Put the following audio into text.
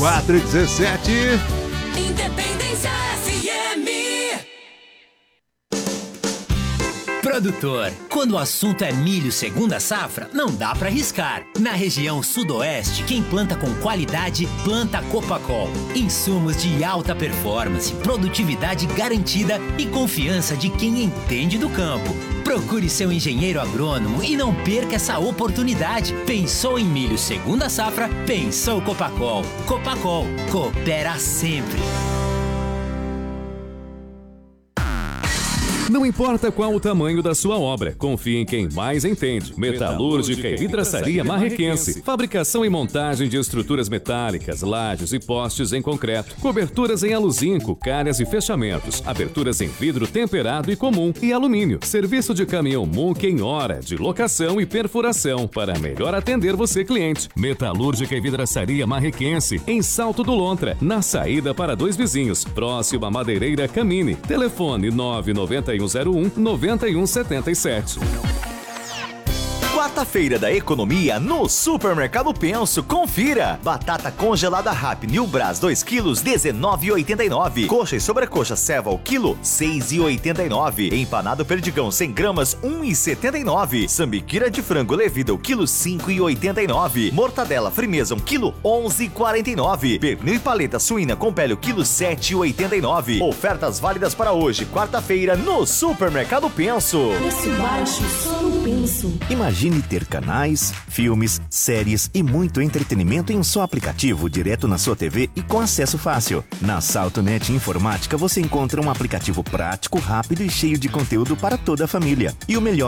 4h17. Independência FM. Produtor, quando o assunto é milho segunda safra, não dá pra arriscar. Na região sudoeste, quem planta com qualidade, planta Copacol. Insumos de alta performance, produtividade garantida e confiança de quem entende do campo. Procure seu engenheiro agrônomo e não perca essa oportunidade. Pensou em milho segunda safra? Pensou Copacol. Copacol, coopera sempre. Não importa qual o tamanho da sua obra, confie em quem mais entende. Metalúrgica e Vidraçaria Marrequense. Fabricação e montagem de estruturas metálicas, lajes e postes em concreto. Coberturas em aluzinco, calhas e fechamentos. Aberturas em vidro temperado e comum e alumínio. Serviço de caminhão MUC em hora, de locação e perfuração, para melhor atender você, cliente. Metalúrgica e Vidraçaria Marrequense, em Salto do Lontra, na saída para Dois Vizinhos, próximo à Madeireira Camine. Telefone 99101-9177. Quarta-feira da economia no Supermercado Penso. Confira! Batata congelada Rap New Brás 2 quilos, R$19,89. Coxa e sobrecoxa Seva ao quilo, R$6,89. Empanado Perdigão 100 gramas, R$1,79. Sambiquira de frango levida o quilo, R$5,89. Mortadela Frimeza 1 quilo, R$11,49. Pernil e paleta suína com pele o quilo, R$7,89. Ofertas válidas para hoje, quarta-feira, no Supermercado Penso. Preço baixo só no Penso. Imagine ter canais, filmes, séries e muito entretenimento em um só aplicativo direto na sua TV e com acesso fácil. Na SaltoNet Informática você encontra um aplicativo prático, rápido e cheio de conteúdo para toda a família. E o melhor,